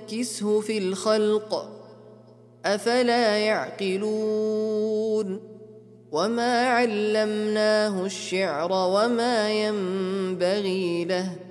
نُنَكِّسْهُ في الخلق أفلا يعقلون وما علمناه الشعر وما ينبغي له